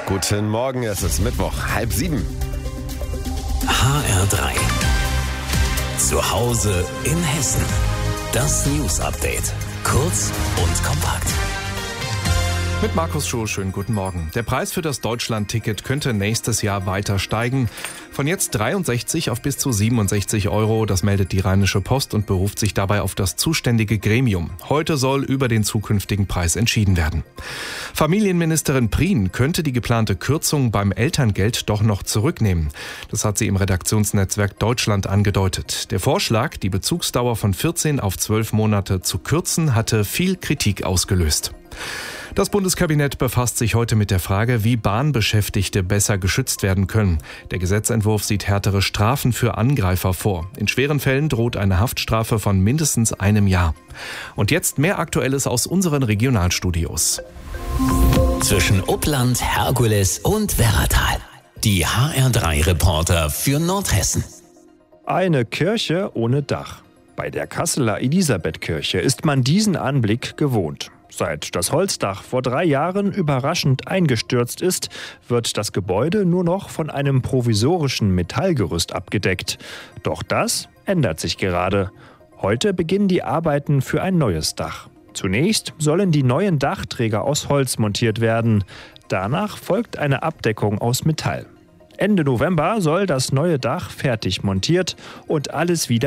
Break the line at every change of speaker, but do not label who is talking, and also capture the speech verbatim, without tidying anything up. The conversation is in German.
Guten Morgen, es ist Mittwoch, halb sieben.
H R drei. Zu Hause in Hessen. Das News Update. Kurz und kompakt.
Mit Markus Schuh, schönen guten Morgen. Der Preis für das Deutschland-Ticket könnte nächstes Jahr weiter steigen. Von jetzt dreiundsechzig auf bis zu siebenundsechzig Euro, das meldet die Rheinische Post und beruft sich dabei auf das zuständige Gremium. Heute soll über den zukünftigen Preis entschieden werden. Familienministerin Prien könnte die geplante Kürzung beim Elterngeld doch noch zurücknehmen. Das hat sie im Redaktionsnetzwerk Deutschland angedeutet. Der Vorschlag, die Bezugsdauer von vierzehn auf zwölf Monate zu kürzen, hatte viel Kritik ausgelöst. Das Bundeskabinett befasst sich heute mit der Frage, wie Bahnbeschäftigte besser geschützt werden können. Der Gesetzentwurf sieht härtere Strafen für Angreifer vor. In schweren Fällen droht eine Haftstrafe von mindestens einem Jahr. Und jetzt mehr Aktuelles aus unseren Regionalstudios.
Zwischen Uppland, Herkules und Werratal. Die H R drei Reporter für Nordhessen.
Eine Kirche ohne Dach. Bei der Kasseler Elisabethkirche ist man diesen Anblick gewohnt. Seit das Holzdach vor drei Jahren überraschend eingestürzt ist, wird das Gebäude nur noch von einem provisorischen Metallgerüst abgedeckt. Doch das ändert sich gerade. Heute beginnen die Arbeiten für ein neues Dach. Zunächst sollen die neuen Dachträger aus Holz montiert werden. Danach folgt eine Abdeckung aus Metall. Ende November soll das neue Dach fertig montiert und alles wieder